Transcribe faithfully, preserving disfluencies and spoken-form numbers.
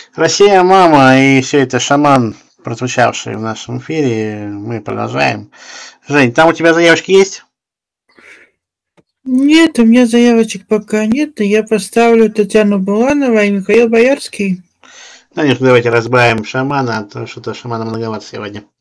Россия, мама, и все это шаман, прозвучавший в нашем эфире. Мы продолжаем. Жень, там у тебя заявочки есть? Нет, у меня заявочек пока нет, но я поставлю Татьяну Буланову и Михаил Боярский. Танюш, давайте разбавим шамана, а то что-то шамана многовато сегодня.